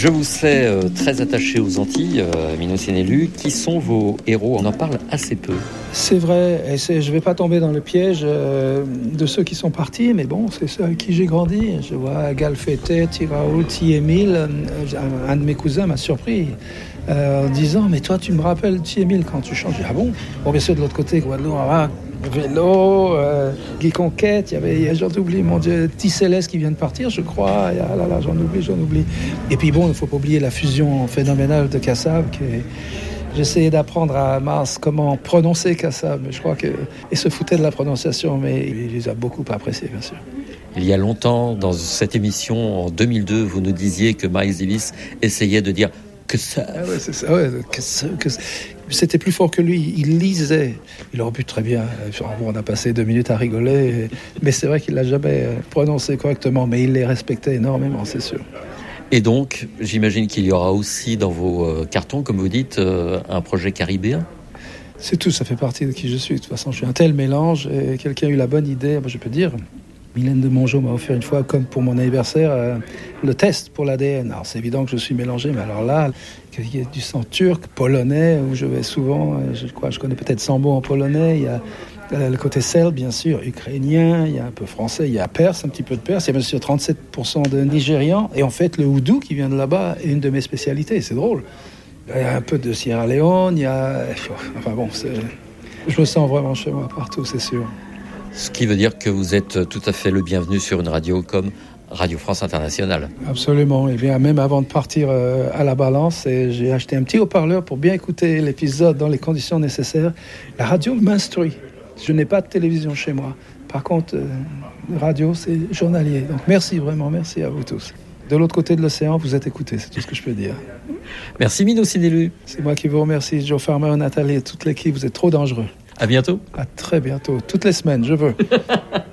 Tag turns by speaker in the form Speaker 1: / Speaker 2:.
Speaker 1: Je vous sais très attaché aux Antilles, Minos Sénélu. Qui sont vos héros? On en parle assez peu.
Speaker 2: C'est vrai, et je ne vais pas tomber dans le piège de ceux qui sont partis, mais bon, c'est ceux avec qui j'ai grandi. Je vois Galfete, Tiraoul, Émile. Un de mes cousins m'a surpris en disant « Mais toi, tu me rappelles Émile quand tu changes ?» Ah bon? Bon, bien sûr, de l'autre côté, Guadeloupe, Vélo, Guy Conquête, j'en oublie, mon Dieu, Céleste qui vient de partir, je crois. J'en oublie. Et puis bon, il ne faut pas oublier la fusion phénoménale de Kassav, j'essayais d'apprendre à Mars comment prononcer Kassav, mais je crois qu'il se foutait de la prononciation, mais il les a beaucoup appréciés, bien sûr.
Speaker 1: Il y a longtemps, dans cette émission, en 2002, vous nous disiez que Miles Davis essayait de dire que ça.
Speaker 2: Ah ouais, c'est ça, ouais, c'était plus fort que lui, il lisait. Il aurait pu très bien. On a passé 2 minutes à rigoler, mais c'est vrai qu'il l'a jamais prononcé correctement, mais il les respectait énormément, c'est sûr.
Speaker 1: Et donc, j'imagine qu'il y aura aussi dans vos cartons, comme vous dites, un projet caribéen.
Speaker 2: C'est tout, ça fait partie de qui je suis. De toute façon, je suis un tel mélange, et quelqu'un a eu la bonne idée, je peux dire. Mylène de Mongeau m'a offert une fois, comme pour mon anniversaire, le test pour l'ADN. Alors c'est évident que je suis mélangé, mais alors là, il y a du sang turc, polonais, où je vais souvent, je connais peut-être 100 mots en polonais, il y a le côté serbe, bien sûr, ukrainien, il y a un peu français, il y a perse, un petit peu de perse, il y a bien sûr 37% de Nigérians, et en fait le houdou qui vient de là-bas est une de mes spécialités, c'est drôle. Il y a un peu de Sierra Leone, je me sens vraiment chez moi partout, c'est sûr.
Speaker 1: Ce qui veut dire que vous êtes tout à fait le bienvenu sur une radio comme Radio France Internationale.
Speaker 2: Absolument. Et bien, même avant de partir à la balance, j'ai acheté un petit haut-parleur pour bien écouter l'épisode dans les conditions nécessaires. La radio m'instruit. Je n'ai pas de télévision chez moi. Par contre, radio, c'est journalier. Donc merci vraiment, merci à vous tous. De l'autre côté de l'océan, vous êtes écoutés, c'est tout ce que je peux dire.
Speaker 1: Merci Minos Sénélu.
Speaker 2: C'est moi qui vous remercie, Joe Farmer, Nathalie et toute l'équipe. Vous êtes trop dangereux.
Speaker 1: À bientôt.
Speaker 2: À très bientôt. Toutes les semaines, je veux.